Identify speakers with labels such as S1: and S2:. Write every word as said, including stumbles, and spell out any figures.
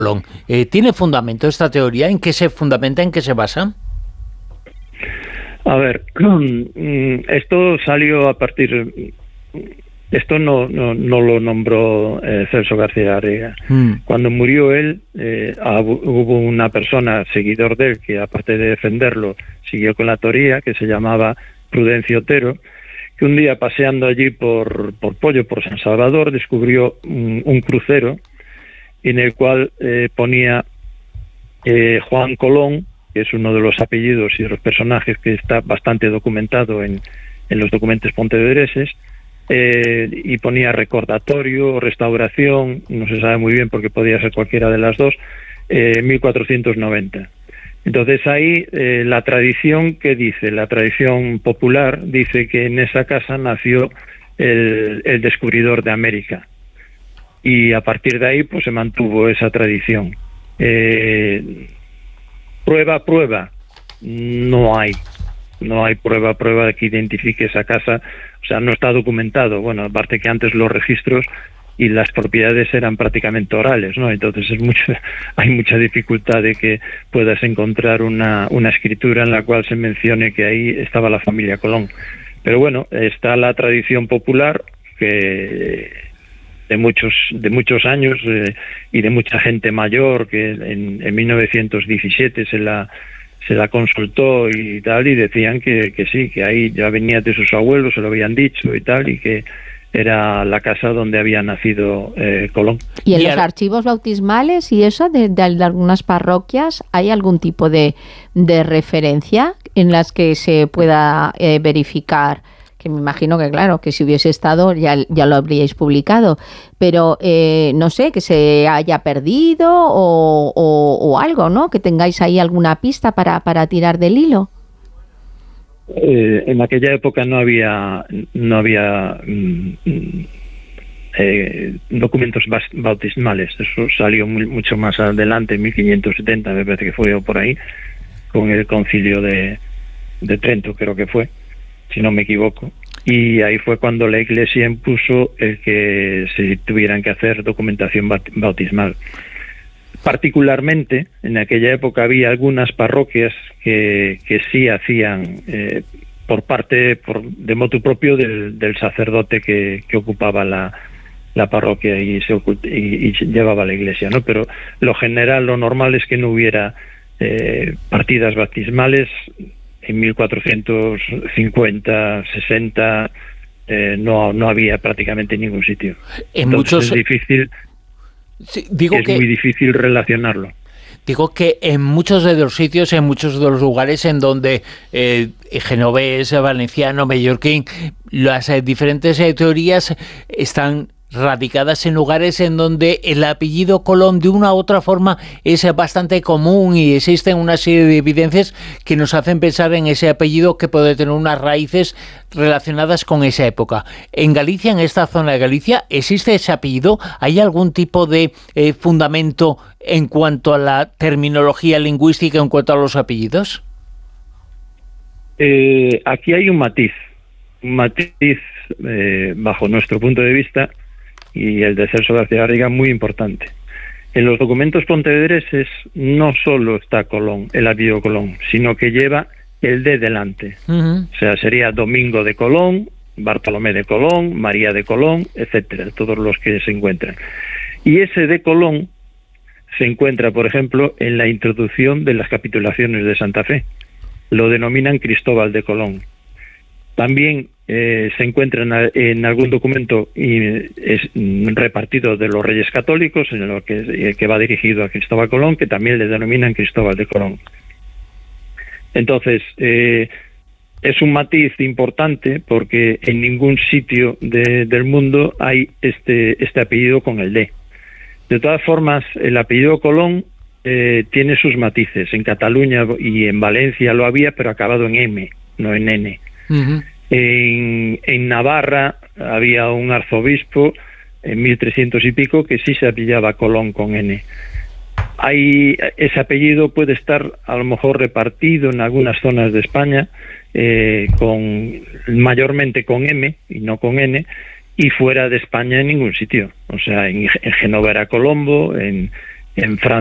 S1: Colón. Eh, ¿Tiene fundamento esta teoría? ¿En qué se fundamenta? ¿En qué se basa?
S2: A ver, esto salió a partir... Esto no, no, no lo nombró eh, Celso García Garriga. Mm. Cuando murió él, eh, hubo una persona, seguidor de él, que aparte de defenderlo, siguió con la teoría, que se llamaba Prudencio Otero, que un día paseando allí por, por Pollo, por San Salvador, descubrió un, un crucero en el cual eh, ponía eh, Juan Colón, que es uno de los apellidos y de los personajes que está bastante documentado en, en los documentos pontevedreses, eh, y ponía recordatorio, restauración, no se sabe muy bien porque podía ser cualquiera de las dos, eh, mil cuatrocientos noventa. Entonces ahí eh, la tradición que dice, la tradición popular dice que en esa casa nació el, el descubridor de América, y a partir de ahí pues se mantuvo esa tradición. Eh, prueba, prueba, no hay. No hay prueba, prueba que identifique esa casa, o sea, no está documentado. Bueno, aparte que antes los registros y las propiedades eran prácticamente orales, ¿no? Entonces es mucho, hay mucha dificultad de que puedas encontrar una, una escritura en la cual se mencione que ahí estaba la familia Colón. Pero bueno, está la tradición popular que de muchos de muchos años eh, y de mucha gente mayor que en, en mil novecientos diecisiete se la se la consultó y tal, y decían que, que sí, que ahí ya venía de sus abuelos, se lo habían dicho y tal, y que era la casa donde había nacido eh, Colón.
S3: ¿Y en los archivos bautismales y eso de, de, de algunas parroquias hay algún tipo de, de referencia en las que se pueda eh, verificar? Que me imagino que, claro, que si hubiese estado ya, ya lo habríais publicado, pero eh, no sé, que se haya perdido o, o, o algo, ¿no? Que tengáis ahí alguna pista para, para tirar del hilo.
S2: Eh, en aquella época no había no había mm, eh, documentos bautismales. Eso salió muy, mucho más adelante, en mil quinientos setenta, me parece que fue, o por ahí, con el concilio de, de Trento, creo que fue, si no me equivoco, y ahí fue cuando la Iglesia impuso el que se tuvieran que hacer documentación bautismal. Particularmente, en aquella época había algunas parroquias que, que sí hacían, eh, por parte, por, de motu propio del, del sacerdote que, que ocupaba la, la parroquia y, se ocult- y, y llevaba la iglesia, ¿no? Pero lo general, lo normal es que no hubiera eh, partidas bautismales. En mil cuatrocientos cincuenta, sesenta eh, no, no había prácticamente ningún sitio.
S1: En
S2: Entonces
S1: muchos...
S2: es difícil,
S1: sí, digo
S2: es
S1: que...
S2: muy difícil relacionarlo.
S1: Digo que en muchos de los sitios, en muchos de los lugares en donde eh, genovés, valenciano, mallorquín, las eh, diferentes eh, teorías están radicadas en lugares en donde el apellido Colón de una u otra forma es bastante común, y existen una serie de evidencias que nos hacen pensar en ese apellido que puede tener unas raíces relacionadas con esa época. En Galicia, en esta zona de Galicia, ¿existe ese apellido? ¿Hay algún tipo de eh, fundamento en cuanto a la terminología lingüística, en cuanto a los apellidos?
S2: Eh, aquí hay un matiz, un matiz eh, bajo nuestro punto de vista, y el de Celso García Garriga, muy importante. En los documentos pontevedreses no solo está Colón, el apellido Colón, sino que lleva el de delante. Uh-huh. O sea, sería Domingo de Colón, Bartolomé de Colón, María de Colón, etcétera, todos los que se encuentran. Y ese de Colón se encuentra, por ejemplo, en la introducción de las capitulaciones de Santa Fe. Lo denominan Cristóbal de Colón. También eh, se encuentra en, en algún documento y es repartido de los Reyes Católicos, en lo que, que va dirigido a Cristóbal Colón, que también le denominan Cristóbal de Colón. Entonces, eh, es un matiz importante porque en ningún sitio de, del mundo hay este, este apellido con el D. De todas formas, el apellido Colón eh, tiene sus matices. En Cataluña y en Valencia lo había, pero acabado en M, no en N. Uh-huh. En, en Navarra había un arzobispo en mil trescientos y pico que sí se apellidaba Colón con N. Hay, ese apellido puede estar a lo mejor repartido en algunas zonas de España, eh, con mayormente con M y no con N, y fuera de España en ningún sitio. O sea, en, en Génova era Colombo, en, en Francia.